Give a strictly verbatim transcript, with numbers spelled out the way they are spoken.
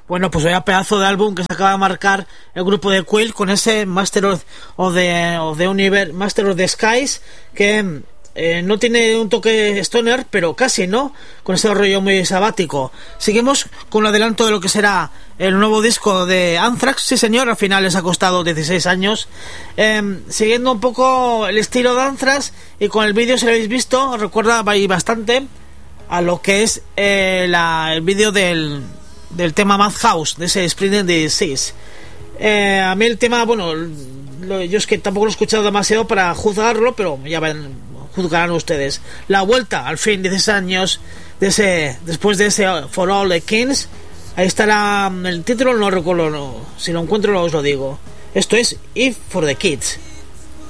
Bueno, pues vaya pedazo de álbum que se acaba de marcar el grupo de Quill con ese Master of, of the, of the Universe, Master of the Skies, que eh, no tiene un toque stoner, pero casi, ¿no? Con ese rollo muy sabático. Seguimos con el adelanto de lo que será el nuevo disco de Anthrax. Sí, señor, al final les ha costado dieciséis años. Eh, siguiendo un poco el estilo de Anthrax, y con el vídeo, si lo habéis visto, recuerda bastante a lo que es eh, la, el vídeo del... del tema Madhouse, de ese Spreading the Disease. Eh, a mí el tema, bueno, lo, yo es que tampoco lo he escuchado demasiado para juzgarlo, pero ya ven, juzgarán ustedes. La vuelta, al fin, dieciséis años de ese, después de ese For All the Kings. Ahí estará el título, no recuerdo, no, si lo encuentro os lo digo. Esto es If for the Kids.